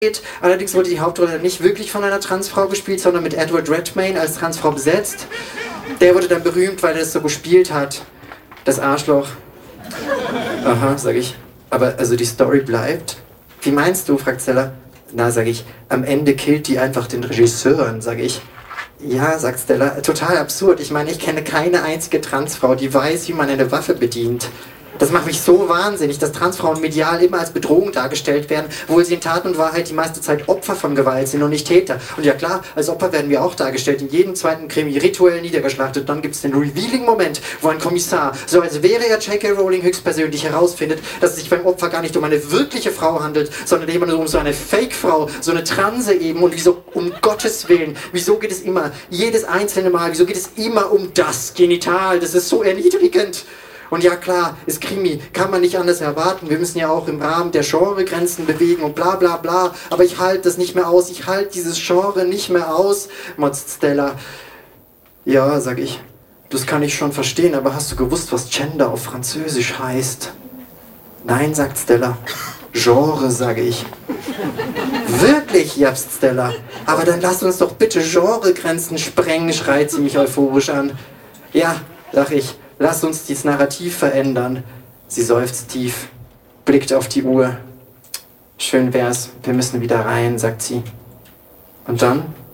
Allerdings wurde die Hauptrolle nicht wirklich von einer Transfrau gespielt, sondern mit Edward Redmayne als Transfrau besetzt. Der wurde dann berühmt, weil er es so gespielt hat. Das Arschloch. Aha, sag ich. Aber also die Story bleibt? Wie meinst du, fragt Stella. Na, sag ich, am Ende killt die einfach den Regisseur, sag ich. Ja, sagt Stella, total absurd. Ich meine, ich kenne keine einzige Transfrau, die weiß, wie man eine Waffe bedient. Das macht mich so wahnsinnig, dass Transfrauen medial immer als Bedrohung dargestellt werden, obwohl sie in Tat und Wahrheit die meiste Zeit Opfer von Gewalt sind und nicht Täter. Und ja klar, als Opfer werden wir auch dargestellt, in jedem zweiten Krimi rituell niedergeschlachtet. Dann gibt es den Revealing-Moment, wo ein Kommissar, so als wäre er J.K. Rowling höchstpersönlich, herausfindet, dass es sich beim Opfer gar nicht um eine wirkliche Frau handelt, sondern eben nur um so eine Fake-Frau, so eine Transe eben. Und wieso, um Gottes Willen, wieso geht es immer, jedes einzelne Mal, wieso geht es immer um das Genital? Das ist so erniedrigend. Und ja klar, ist Krimi, kann man nicht anders erwarten. Wir müssen ja auch im Rahmen der Genregrenzen bewegen und bla bla bla. Aber ich halte das nicht mehr aus, ich halte dieses Genre nicht mehr aus, motzt Stella. Ja, sag ich, das kann ich schon verstehen, aber hast du gewusst, was Gender auf Französisch heißt? Nein, sagt Stella. Genre, sage ich. Wirklich, japst Stella. Aber dann lass uns doch bitte Genregrenzen sprengen, schreit sie mich euphorisch an. Ja, sag ich. Lass uns dieses Narrativ verändern. Sie seufzt tief, blickt auf die Uhr. Schön wär's, wir müssen wieder rein, sagt sie. Und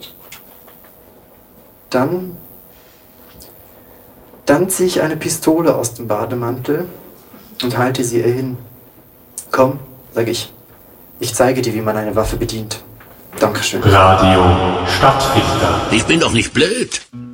dann ziehe ich eine Pistole aus dem Bademantel und halte sie ihr hin. Komm, sag ich. Ich zeige dir, wie man eine Waffe bedient. Dankeschön. Radio Stadtdichter. Ich bin doch nicht blöd.